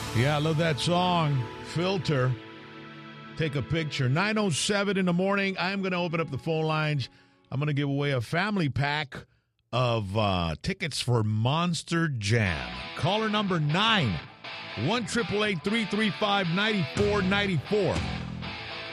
Yeah, I love that song, Filter. Take a picture. 9:07 in the morning. I'm going to open up the phone lines. I'm going to give away a family pack of tickets for Monster Jam. Caller number 9, 1-888-335-9494.